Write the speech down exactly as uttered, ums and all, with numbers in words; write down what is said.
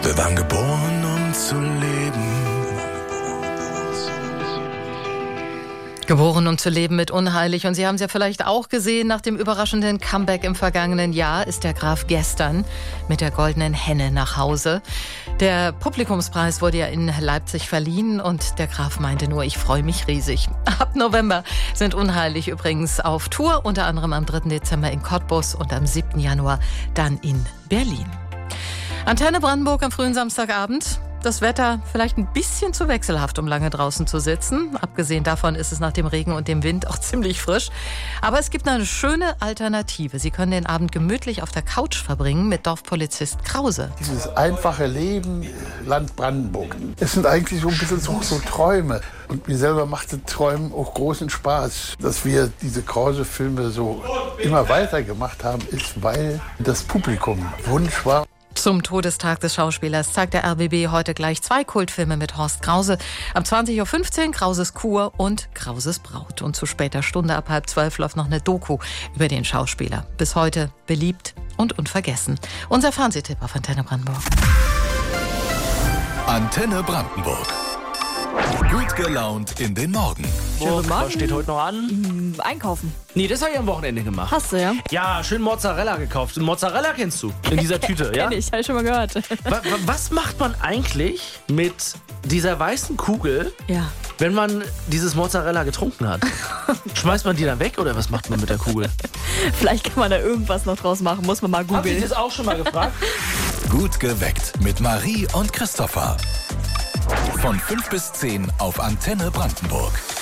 Wir waren geboren, um zu leben. Geboren, um zu leben mit Unheilig. Und Sie haben es ja vielleicht auch gesehen, nach dem überraschenden Comeback im vergangenen Jahr ist der Graf gestern mit der Goldenen Henne nach Hause. Der Publikumspreis wurde ja in Leipzig verliehen und der Graf meinte nur, ich freue mich riesig. Ab November sind Unheilig übrigens auf Tour, unter anderem am dritten Dezember in Cottbus und am siebten Januar dann in Berlin. Antenne Brandenburg am frühen Samstagabend. Das Wetter vielleicht ein bisschen zu wechselhaft, um lange draußen zu sitzen. Abgesehen davon ist es nach dem Regen und dem Wind auch ziemlich frisch. Aber es gibt eine schöne Alternative. Sie können den Abend gemütlich auf der Couch verbringen mit Dorfpolizist Krause. Dieses einfache Leben, Land Brandenburg. Es sind eigentlich so ein bisschen so, so Träume. Und mir selber machte Träumen auch großen Spaß. Dass wir diese Krause-Filme so immer weiter gemacht haben, ist, weil das Publikum Wunsch war. Zum Todestag des Schauspielers zeigt der R B B heute gleich zwei Kultfilme mit Horst Krause. Ab zwanzig Uhr fünfzehn Krauses Kur und Krauses Braut. Und zu später Stunde ab halb zwölf läuft noch eine Doku über den Schauspieler. Bis heute beliebt und unvergessen. Unser Fernsehtipp auf Antenne Brandenburg. Antenne Brandenburg. Gut gelaunt in den Morgen. Morgen. Was steht heute noch an? Einkaufen. Nee, das habe ich am Wochenende gemacht. Hast du, ja? Ja, schön Mozzarella gekauft. Mozzarella kennst du in dieser Tüte, ja? Kenn ich, habe ich schon mal gehört. wa- wa- was macht man eigentlich mit dieser weißen Kugel, Ja. wenn man dieses Mozzarella getrunken hat? Schmeißt man die dann weg oder was macht man mit der Kugel? Vielleicht kann man da irgendwas noch draus machen. Muss man mal Habt ihr googeln. das auch schon mal gefragt? Gut geweckt mit Marie und Christopher. Von fünf bis zehn auf Antenne Brandenburg.